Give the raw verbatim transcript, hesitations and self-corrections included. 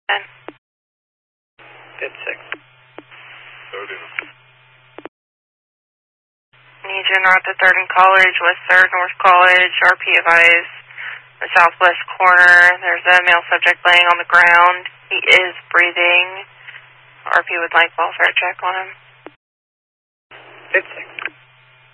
ten. Pit six. thirty. Need you north of third and College, west third, North College, R P advised. The southwest corner, there's a male subject laying on the ground. He is breathing. R P would like welfare check on him. Pit six.